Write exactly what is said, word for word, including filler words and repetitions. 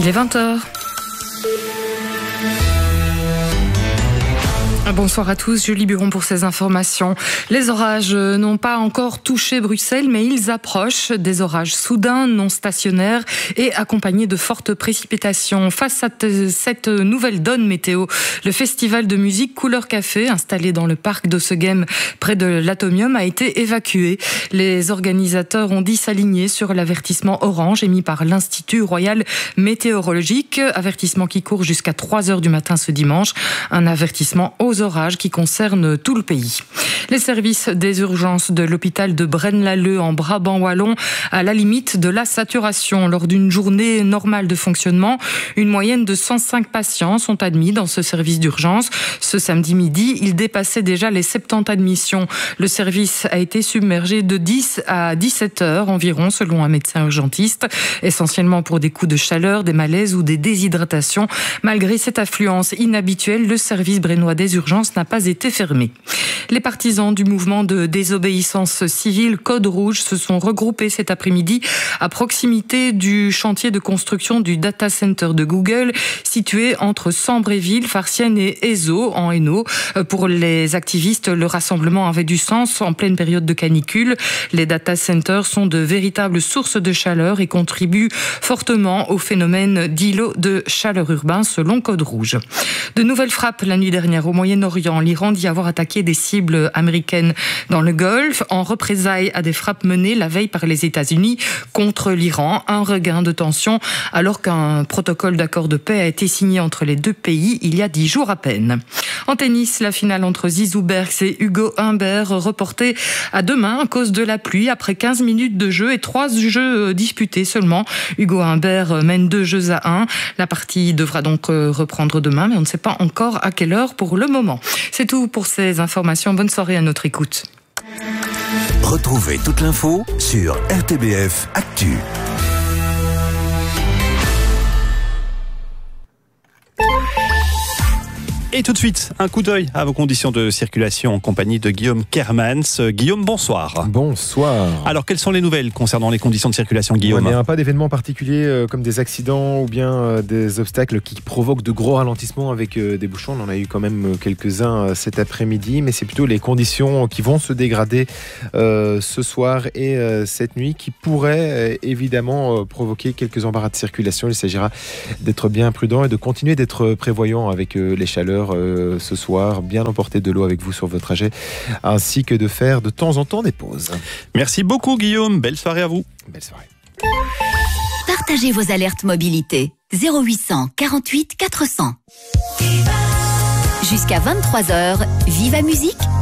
Il est vingt heures. Bonsoir à tous, Julie Buron pour ces informations. Les orages n'ont pas encore touché Bruxelles, mais ils approchent. Des orages soudains, non stationnaires et accompagnés de fortes précipitations. Face à t- cette nouvelle donne météo, le festival de musique Couleur Café, installé dans le parc d'Ossegem près de l'Atomium, a été évacué. Les organisateurs ont dit s'aligner sur l'avertissement orange émis par l'Institut Royal Météorologique, avertissement qui court jusqu'à trois heures du matin ce dimanche. Un avertissement aux orages qui concernent tout le pays. Les services des urgences de l'hôpital de Braine-l'Alleud en Brabant wallon à la limite de la saturation. Lors d'une journée normale de fonctionnement, une moyenne de cent cinq patients sont admis dans ce service d'urgence. Ce samedi midi, il dépassait déjà les soixante-dix admissions. Le service a été submergé de dix à dix-sept heures environ, selon un médecin urgentiste, essentiellement pour des coups de chaleur, des malaises ou des déshydratations. Malgré cette affluence inhabituelle, le service brennois des urgences n'a pas été fermé. Les partisans du mouvement de désobéissance civile Code Rouge se sont regroupés cet après-midi à proximité du chantier de construction du data center de Google, situé entre Sambre-et-Ville, Farciennes et Ezo, en Hainaut. Pour les activistes, le rassemblement avait du sens en pleine période de canicule. Les data centers sont de véritables sources de chaleur et contribuent fortement au phénomène d'îlot de chaleur urbain, selon Code Rouge. De nouvelles frappes la nuit dernière au Moyen-Orient. L'Iran dit avoir attaqué des cibles américaines dans le Golfe en représailles à des frappes menées la veille par les États-Unis contre l'Iran. Un regain de tension alors qu'un protocole d'accord de paix a été signé entre les deux pays il y a dix jours à peine. En tennis, la finale entre Zizou Bergs et Hugo Humbert reportée à demain à cause de la pluie après quinze minutes de jeu et trois jeux disputés seulement. Hugo Humbert mène deux jeux à un. La partie devra donc reprendre demain, mais on ne sait pas encore à quelle heure pour le moment. C'est tout pour ces informations. Bonne soirée à notre écoute. Retrouvez toute l'info sur R T B F Actu. Et tout de suite, un coup d'œil à vos conditions de circulation en compagnie de Guillaume Kermans. Guillaume, bonsoir. Bonsoir. Alors, quelles sont les nouvelles concernant les conditions de circulation, Guillaume ? Il n'y a pas d'événements particuliers euh, comme des accidents ou bien euh, des obstacles qui provoquent de gros ralentissements avec euh, des bouchons. On en a eu quand même quelques-uns euh, cet après-midi, mais c'est plutôt les conditions qui vont se dégrader euh, ce soir et euh, cette nuit qui pourraient euh, évidemment euh, provoquer quelques embarras de circulation. Il s'agira d'être bien prudent et de continuer d'être prévoyant avec euh, les chaleurs Euh, ce soir, bien emporter de l'eau avec vous sur votre trajet, ainsi que de faire de temps en temps des pauses. Merci beaucoup Guillaume, belle soirée à vous. Belle soirée. Partagez vos alertes mobilité. zéro huit cent quarante-huit quatre cents. Jusqu'à vingt-trois heures, Viva Musique